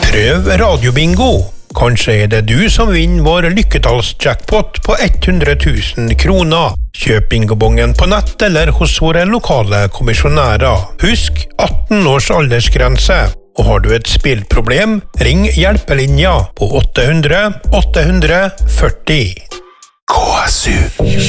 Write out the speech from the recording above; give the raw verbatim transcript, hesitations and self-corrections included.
Prøv radiobingo. Kanskje er det du som vinner vår lykketallsjackpot på hundre tusen kroner. Kjøp bingobongen på nett eller hos våre lokale kommisjonærer. Husk atten års aldersgrense. Og har du et spillproblem, ring hjelpelinja på åtte hundre åtte hundre førti. K S U